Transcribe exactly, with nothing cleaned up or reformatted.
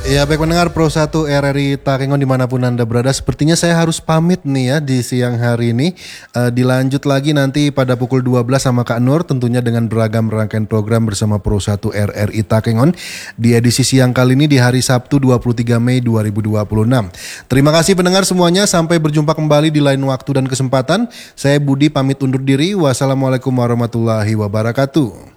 Ya baik pendengar Pro satu R R I Takengon dimanapun Anda berada, sepertinya saya harus pamit nih ya di siang hari ini. Uh, dilanjut lagi nanti pada pukul dua belas sama Kak Nur, tentunya dengan beragam rangkaian program bersama Pro satu R R I Takengon di edisi siang kali ini di hari Sabtu dua puluh tiga Mei dua ribu dua puluh enam. Terima kasih pendengar semuanya, sampai berjumpa kembali di lain waktu dan kesempatan. Saya Budi pamit undur diri. Wassalamualaikum warahmatullahi wabarakatuh.